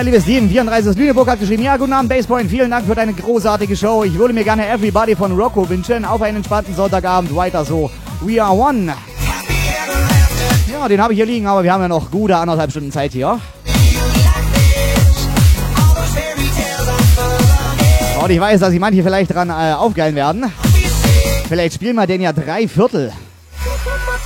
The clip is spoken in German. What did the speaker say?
Der liebe Steven, 34 aus Lüneburg, hat geschrieben, ja, guten Abend, Basepoint, vielen Dank für deine großartige Show. Ich würde mir gerne Everybody von Rocco wünschen, auf einen entspannten Sonntagabend, weiter so. We are one. Ja, den habe ich hier liegen, aber wir haben ja noch gute 1,5 Stunden Zeit hier. Und ich weiß, dass sich manche vielleicht dran aufgeilen werden. Vielleicht spielen wir den ja 3/4.